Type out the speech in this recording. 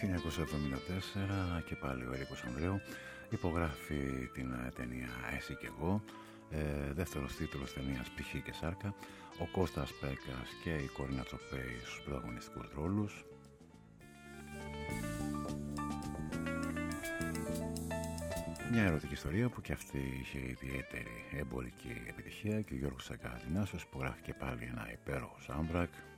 1974 και πάλι ο Ερίκος Ανδρέου υπογράφει την ταινία «Εσύ και εγώ», δεύτερος τίτλος ταινίας «Πυχή και Σάρκα», ο Κώστας Πέκας και η Κορίνα Τσοπέη στους πρωταγωνιστικούς ρόλους. Μια ερωτική ιστορία που και αυτή είχε ιδιαίτερη εμπορική επιτυχία και ο Γιώργος Σακαραθινάσος υπογράφει και πάλι ένα υπέροχο soundtrack.